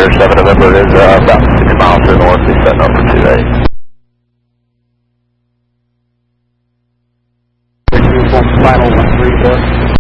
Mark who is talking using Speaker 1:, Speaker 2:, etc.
Speaker 1: Sierra 7 November is about 50 miles to the north. He's setting up for 28.
Speaker 2: Final 13,